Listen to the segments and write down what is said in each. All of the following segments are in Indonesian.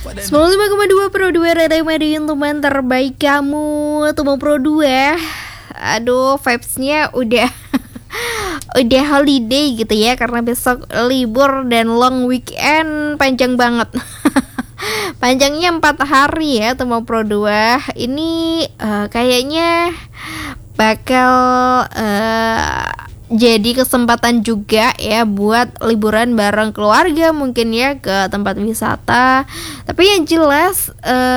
95,2 Pro 2 Radio Madiun, teman terbaik kamu, teman Pro 2. Aduh, vibes-nya udah udah holiday gitu ya, karena besok libur dan long weekend panjang banget. Panjangnya 4 hari ya, teman Pro 2. Ini kayaknya bakal jadi kesempatan juga ya buat liburan bareng keluarga, mungkin ya ke tempat wisata. Tapi yang jelas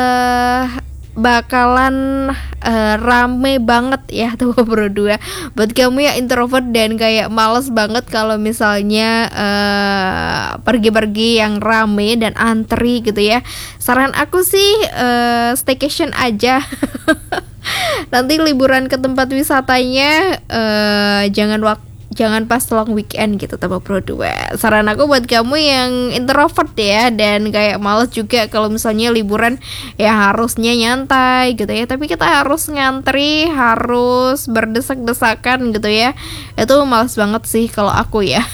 bakalan rame banget ya tuh Pro 2. Buat kamu yang introvert dan kayak males banget kalau misalnya pergi-pergi yang rame dan antri gitu ya, saran aku sih staycation aja. Nanti liburan ke tempat wisatanya jangan pas long weekend gitu, teman Pro 2. Saran aku buat kamu yang introvert ya, dan kayak males juga kalau misalnya liburan ya harusnya nyantai gitu ya, tapi kita harus ngantri, harus berdesak-desakan gitu ya. Itu males banget sih kalau aku ya.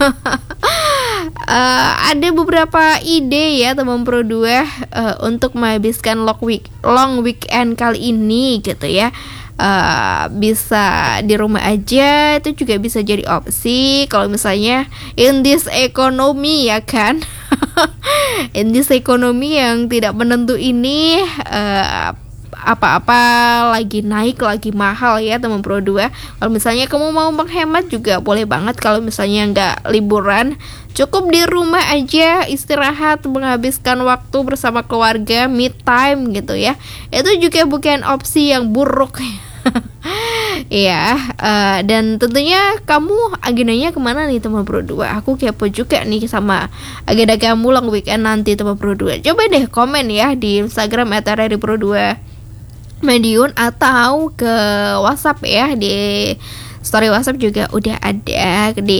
Ada beberapa ide ya teman Pro 2 untuk menghabiskan long weekend kali ini gitu ya. Bisa di rumah aja, itu juga bisa jadi opsi kalau misalnya in this economy ya kan. In this economy yang tidak menentu ini, apa-apa lagi naik, lagi mahal ya teman Pro 2. Kalau misalnya kamu mau menghemat juga boleh banget. Kalau misalnya nggak liburan, cukup di rumah aja, istirahat, menghabiskan waktu bersama keluarga, me time gitu ya. Itu juga bukan opsi yang buruk. Iya, dan tentunya kamu agendanya kemana nih teman Pro 2? Aku kepo juga nih sama agenda kamu long weekend nanti teman Pro 2. Coba deh komen ya di Instagram @RRI_Pro2 Madiun, atau ke WhatsApp ya, di story WhatsApp juga udah ada di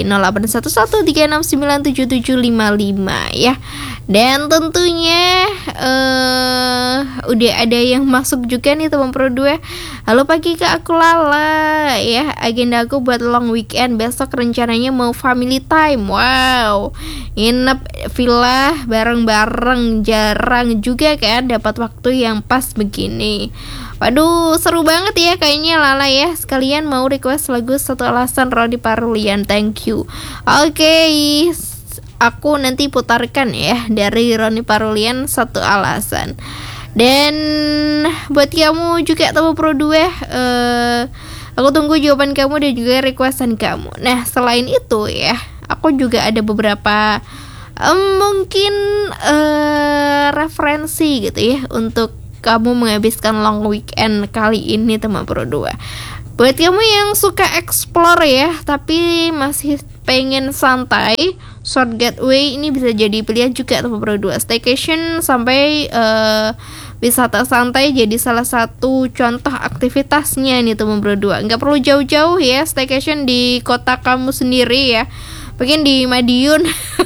081136977755 ya. Dan tentunya udah ada yang masuk juga nih teman Pro 2. Halo pagi Kak, aku Lala ya. Agenda aku buat long weekend besok rencananya mau family time. Wow, nginep villa bareng-bareng, jarang juga kan dapat waktu yang pas begini. Waduh, seru banget ya kayaknya Lala ya. Sekalian mau request lagu Satu Alasan Ronny Parulian. Thank you. Oke, aku nanti putarkan ya dari Ronny Parulian, Satu Alasan. Dan buat kamu juga teman Pro 2, aku tunggu jawaban kamu dan juga requestan kamu. Nah, selain itu ya, aku juga ada beberapa mungkin referensi gitu ya untuk kamu menghabiskan long weekend kali ini teman Pro 2. Buat kamu yang suka explore ya, tapi masih pengen santai, short getaway ini bisa jadi pilihan juga teman Pro 2. Staycation sampai wisata santai jadi salah satu contoh aktivitasnya nih teman Pro 2. Nggak perlu jauh-jauh ya, staycation di kota kamu sendiri ya. Mungkin di Madiun,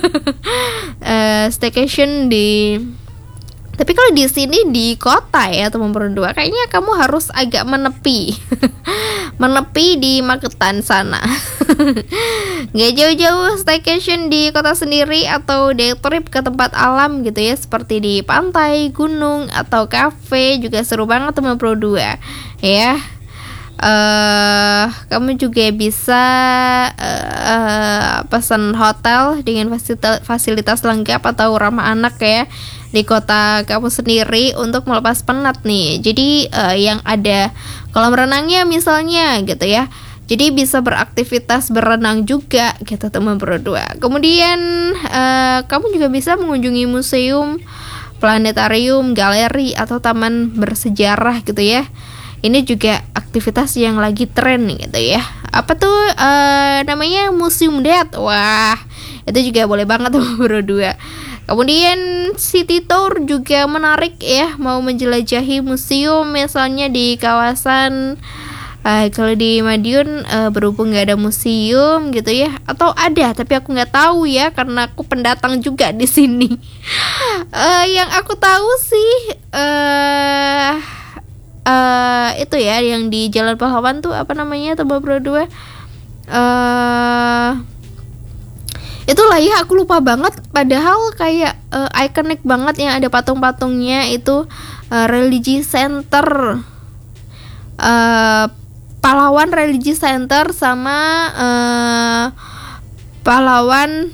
staycation di. Tapi kalau di sini di kota ya teman Pro 2, kayaknya kamu harus agak menepi. Menepi di Magetan sana. Gak jauh-jauh, staycation di kota sendiri atau day trip ke tempat alam gitu ya, seperti di pantai, gunung, atau cafe juga seru banget teman Pro 2 ya. Kamu juga bisa pesan hotel dengan fasilitas lengkap atau ramah anak ya di kota kamu sendiri untuk melepas penat nih. Jadi yang ada kolam renangnya misalnya gitu ya. Jadi bisa beraktivitas berenang juga gitu teman Pro 2. Kemudian kamu juga bisa mengunjungi museum, planetarium, galeri, atau taman bersejarah gitu ya. Ini juga aktivitas yang lagi tren gitu ya. Apa tuh namanya, Museum Dad. Wah, itu juga boleh banget tuh Pro 2. Kemudian city tour juga menarik ya. Mau menjelajahi museum misalnya di kawasan kalau di Madiun berhubung nggak ada museum gitu ya, atau ada tapi aku nggak tahu ya karena aku pendatang juga di sini. Yang aku tahu sih itu ya yang di Jalan Pahlawan tuh apa namanya teman Pro 2, Itulah ya, aku lupa banget. Padahal kayak ikonik banget yang ada patung-patungnya itu, Religi Center, pahlawan Religi Center sama pahlawan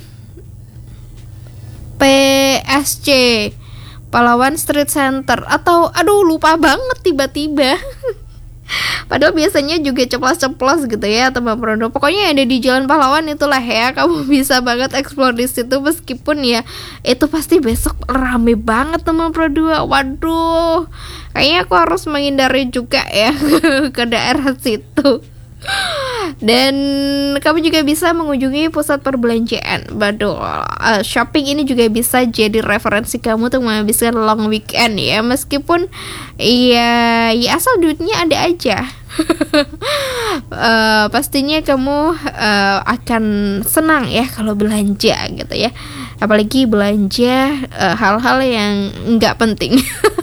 PSG, pahlawan Street Center, atau aduh lupa banget tiba-tiba. Padahal biasanya juga ceplos-ceplos gitu ya teman produk. Pokoknya ada di Jalan Pahlawan itulah ya. Kamu bisa banget explore di situ, meskipun ya itu pasti besok rame banget teman produk. Waduh, kayaknya aku harus menghindari juga ya ke daerah situ. Dan kamu juga bisa mengunjungi pusat perbelanjaan. Waduh, shopping ini juga bisa jadi referensi kamu untuk menghabiskan long weekend ya. Meskipun ya asal duitnya ada aja. Pastinya kamu akan senang ya kalau belanja gitu ya. Apalagi belanja hal-hal yang nggak penting.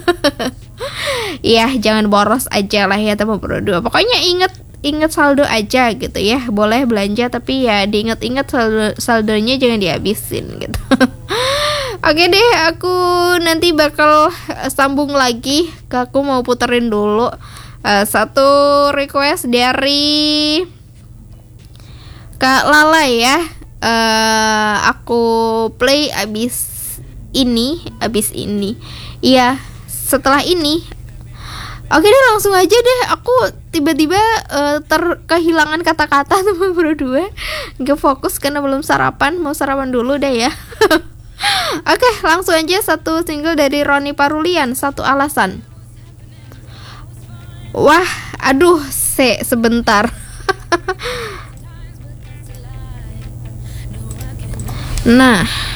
Ya jangan boros aja lah ya teman berdua. Pokoknya ingat saldo aja gitu ya. Boleh belanja tapi ya diingat-ingat saldonya jangan dihabisin gitu. Oke deh, aku nanti bakal sambung lagi. Aku mau puterin dulu satu request dari Kak Lala ya. Aku play abis ini. Iya, setelah ini. Oke deh, langsung aja deh. Aku tiba-tiba kehilangan kata-kata teman berdua. Gak fokus karena belum sarapan. Mau sarapan dulu deh ya. Oke, langsung aja satu single dari Ronnie Parulian, Satu Alasan. Wah, aduh, sebentar. Nah,